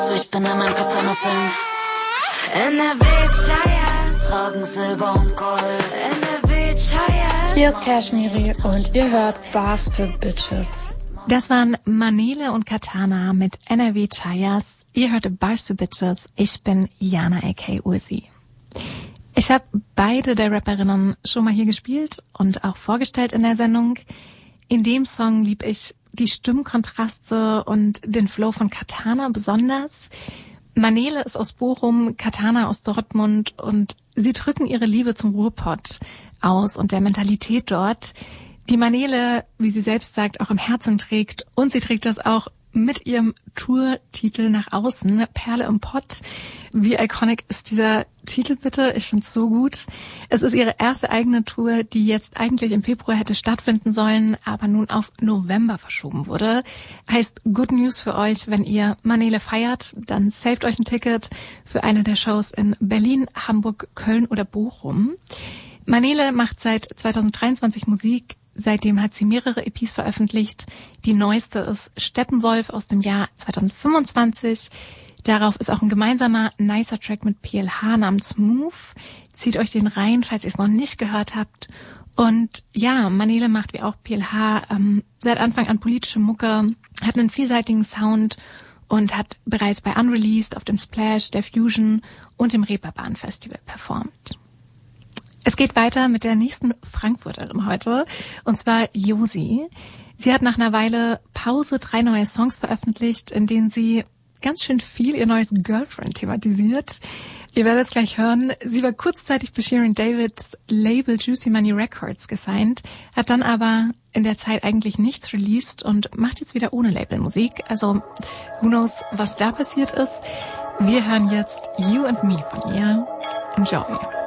So, ich bin in meinem Katana-Film. NRW Giants, Ragen, Silber und Gold. NRW Giants. Hier ist Cashmere und ihr hört Bars für Bitches. Das waren Manele und Katana mit NRW Chayas. Ihr hörte Bars für Bitches. Ich bin Jana aka Ursi. Ich habe beide der Rapperinnen schon mal hier gespielt und auch vorgestellt in der Sendung. In dem Song lieb ich die Stimmkontraste und den Flow von Katana besonders. Manele ist aus Bochum, Katana aus Dortmund und sie drücken ihre Liebe zum Ruhrpott aus und der Mentalität dort, die Manele, wie sie selbst sagt, auch im Herzen trägt. Und sie trägt das auch mit ihrem Tourtitel nach außen, Perle im Pott. Wie iconic ist dieser Titel bitte? Ich find's so gut. Es ist ihre erste eigene Tour, die jetzt eigentlich im Februar hätte stattfinden sollen, aber nun auf November verschoben wurde. Heißt Good News für euch, wenn ihr Manele feiert, dann saved euch ein Ticket für eine der Shows in Berlin, Hamburg, Köln oder Bochum. Manele macht seit 2023 Musik. Seitdem hat sie mehrere EPs veröffentlicht. Die neueste ist Steppenwolf aus dem Jahr 2025. Darauf ist auch ein gemeinsamer nicer Track mit PLH namens Move. Zieht euch den rein, falls ihr es noch nicht gehört habt. Und ja, Manele macht wie auch PLH seit Anfang an politische Mucke, hat einen vielseitigen Sound und hat bereits bei Unreleased auf dem Splash, der Fusion und dem Reeperbahn Festival performt. Es geht weiter mit der nächsten Frankfurterin heute, und zwar Josi. Sie hat nach einer Weile Pause 3 neue Songs veröffentlicht, in denen sie ganz schön viel ihr neues Girlfriend thematisiert. Ihr werdet es gleich hören. Sie war kurzzeitig bei Shirin Davids Label Juicy Money Records gesigned, hat dann aber in der Zeit eigentlich nichts released und macht jetzt wieder ohne Label Musik. Also who knows, was da passiert ist. Wir hören jetzt You and Me von ihr. Enjoy.